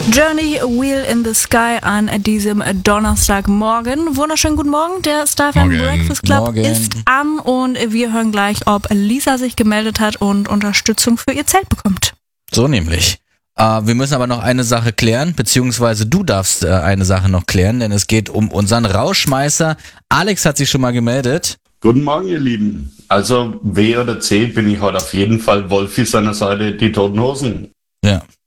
Journey Wheel in the Sky an diesem Donnerstagmorgen. Wunderschönen guten Morgen, der Star FM Breakfast Club ist an und wir hören gleich, ob Lisa sich gemeldet hat und Unterstützung für ihr Zelt bekommt. So nämlich. Wir müssen aber noch eine Sache klären, beziehungsweise du darfst eine Sache noch klären, denn es geht um unseren Rauschmeißer. Alex hat sich schon mal gemeldet. Guten Morgen, ihr Lieben. Also W oder C bin ich heute auf jeden Fall Wolfi seiner Seite, die Toten Hosen. Ja.